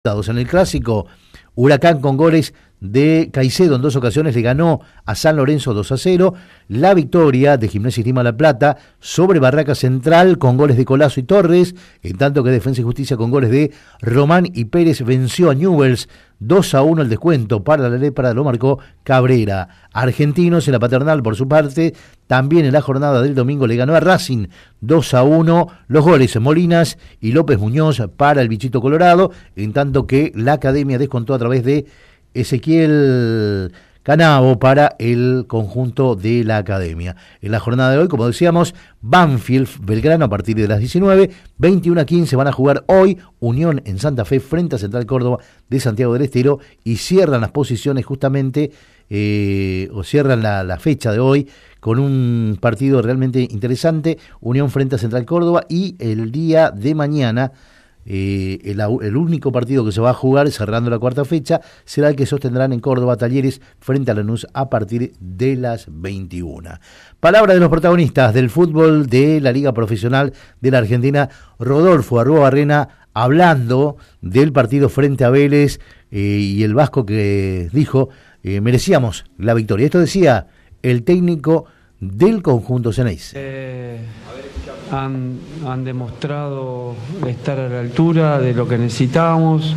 En el clásico, Huracán con goles de Caicedo en 2 ocasiones le ganó a San Lorenzo 2-0. La victoria de Gimnasia y Esgrima La Plata sobre Barraca Central con goles de Colazo y Torres, en tanto que Defensa y Justicia con goles de Román y Pérez venció a Newell's 2-1. El descuento para la Lepra lo marcó Cabrera. Argentinos en la Paternal, por su parte, también en la jornada del domingo le ganó a Racing 2-1. Los goles Molinas y López Muñoz para el Bichito Colorado, en tanto que la Academia descontó a través de Ezequiel Canavo para el conjunto de la Academia. En la jornada de hoy, como decíamos, Banfield, Belgrano a partir de las 19, 21:15 van a jugar hoy Unión en Santa Fe frente a Central Córdoba de Santiago del Estero, y cierran las posiciones justamente, o cierran la fecha de hoy con un partido realmente interesante, Unión frente a Central Córdoba, y el día de mañana el único partido que se va a jugar cerrando la cuarta fecha será el que sostendrán en Córdoba Talleres frente a Lanús a partir de las 21. Palabra de los protagonistas del fútbol de la Liga Profesional de la Argentina. Rodolfo Arruabarrena hablando del partido frente a Vélez, y el vasco que dijo merecíamos la victoria. Esto decía el técnico del conjunto Ceneice. Han demostrado estar a la altura de lo que necesitábamos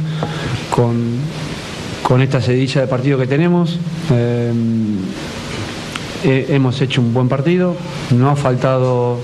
con esta seguidilla de partido que tenemos. Hemos hecho un buen partido, no ha faltado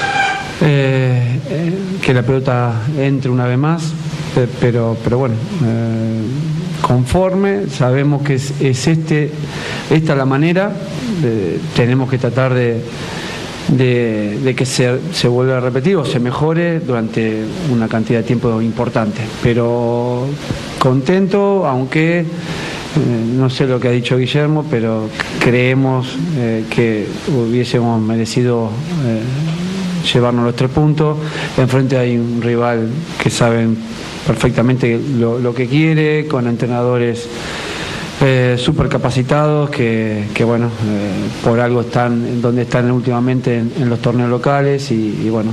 que la pelota entre una vez más, pero bueno, conforme, sabemos que es esta la manera, tenemos que tratar de que se vuelva a repetir o se mejore durante una cantidad de tiempo importante, pero contento, aunque no sé lo que ha dicho Guillermo, pero creemos que hubiésemos merecido llevarnos los 3 puntos. Enfrente hay un rival que saben perfectamente lo que quiere, con entrenadores súper capacitados que bueno, por algo están donde están últimamente en los torneos locales, y bueno,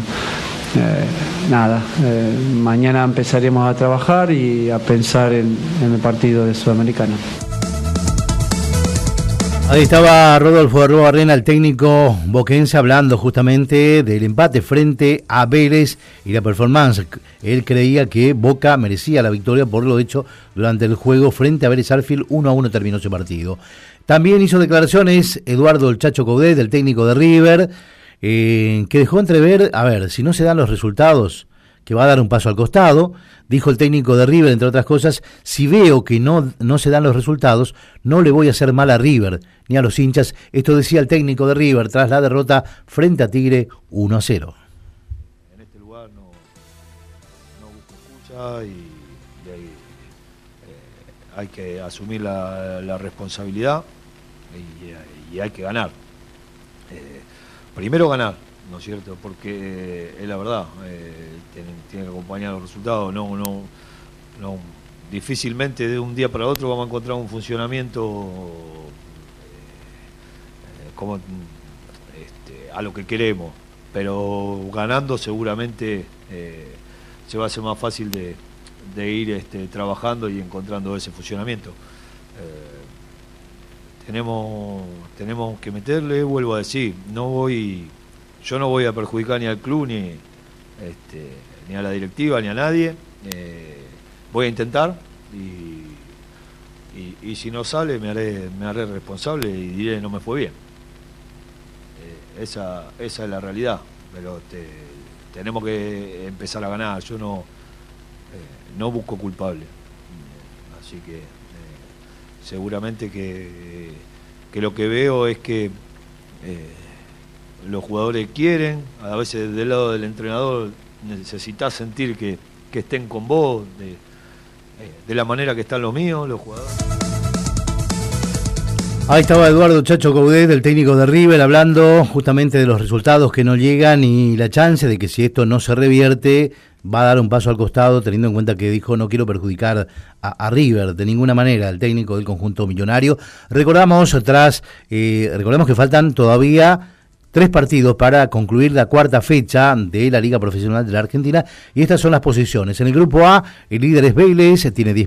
mañana empezaremos a trabajar y a pensar en el partido de Sudamericana. Ahí estaba Rodolfo Arruabarrena, el técnico boquense, hablando justamente del empate frente a Vélez y la performance. Él creía que Boca merecía la victoria por lo hecho durante el juego frente a Vélez Sarsfield. 1-1 terminó ese partido. También hizo declaraciones Eduardo el Chacho Coudet, el técnico de River, que dejó entrever, si no se dan los resultados, que va a dar un paso al costado. Dijo el técnico de River, entre otras cosas: si veo que no se dan los resultados, no le voy a hacer mal a River ni a los hinchas. Esto decía el técnico de River tras la derrota frente a Tigre 1-0. En este lugar no busco escucha y hay que asumir la responsabilidad y hay que ganar. Primero ganar, ¿no es cierto? Porque es la verdad, tiene que acompañar los resultados. No, difícilmente de un día para otro vamos a encontrar un funcionamiento como a lo que queremos, pero ganando seguramente se va a hacer más fácil de ir trabajando y encontrando ese funcionamiento. Tenemos que meterle, vuelvo a decir, yo no voy a perjudicar ni al club, ni a la directiva, ni a nadie. Voy a intentar y si no sale me haré responsable y diré no me fue bien. Esa es la realidad, pero tenemos que empezar a ganar. Yo no busco culpable, así que seguramente que lo que veo es que los jugadores quieren, a veces del lado del entrenador necesitas sentir que estén con vos de la manera que están los míos, los jugadores. Ahí estaba Eduardo Chacho Coudet, el técnico de River, hablando justamente de los resultados que no llegan y la chance de que si esto no se revierte va a dar un paso al costado, teniendo en cuenta que dijo no quiero perjudicar a River de ninguna manera, el técnico del conjunto millonario. Recordamos que faltan todavía 3 partidos para concluir la 4ª fecha de la Liga Profesional de la Argentina, y estas son las posiciones. En el grupo A, el líder es Vélez, tiene 10